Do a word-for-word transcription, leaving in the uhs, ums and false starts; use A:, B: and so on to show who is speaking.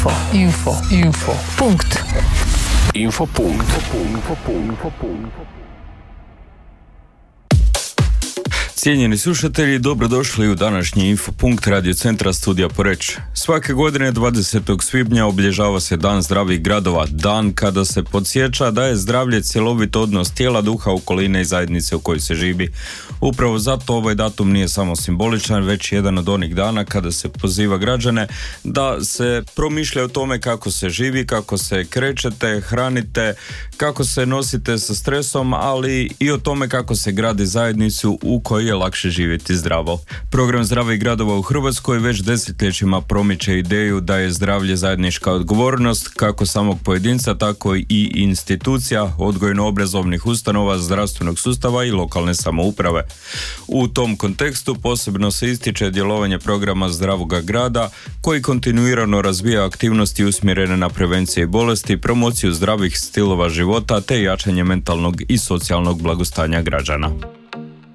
A: Info, info, info. Punkt.
B: Info punkt. Info punkt.
C: Cijenjeni slušatelji, dobrodošli u današnji Infopunkt Radio Centra Studija Poreč. Svake godine dvadesetog svibnja obilježava se Dan zdravih gradova, dan kada se podsjeća da je zdravlje cjelovit odnos tijela, duha, okoline i zajednice u kojoj se živi. Upravo zato ovaj datum nije samo simboličan, već jedan od onih dana kada se poziva građane da se promišlja o tome kako se živi, kako se krećete, hranite, kako se nosite sa stresom, ali i o tome kako se gradi zajednicu u kojoj je lakše živjeti zdravo. Program zdravih gradova u Hrvatskoj već desetljećima promiče ideju da je zdravlje zajednička odgovornost kako samog pojedinca, tako i institucija, odgojno-obrazovnih ustanova, zdravstvenog sustava i lokalne samouprave. U tom kontekstu posebno se ističe djelovanje programa Zdravoga grada koji kontinuirano razvija aktivnosti usmjerene na prevencije bolesti, promociju zdravih stilova života te jačanje mentalnog i socijalnog blagostanja građana.